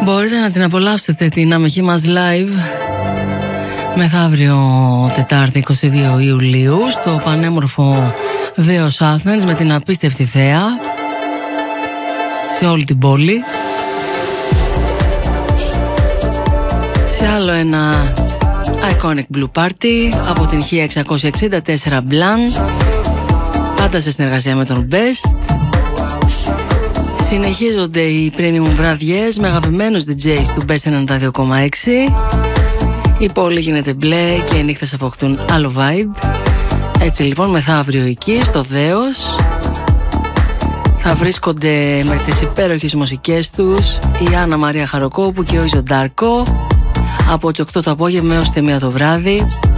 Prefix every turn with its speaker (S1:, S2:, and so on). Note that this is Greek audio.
S1: Μπορείτε να την απολαύσετε την αμεχή μας live μεθαύριο Τετάρτη 22 Ιουλίου στο πανέμορφο Δέος Athens με την απίστευτη θέα σε όλη την πόλη, σε άλλο ένα iconic blue party από την 1664 Blanc, πάντα σε συνεργασία με τον Best. Συνεχίζονται οι premium βραδιές με αγαπημένους DJs του Best 92,6. Η πόλη γίνεται μπλε και οι νύχτες αποκτούν άλλο vibe. Έτσι λοιπόν μεθαύριο εκεί στο Δέος θα βρίσκονται με τις υπέροχες μουσικές τους η Άννα Μαρία Χαροκόπου και ο Ιζο Ντάρκο από τις 8 το απόγευμα έως τις 1 το βράδυ.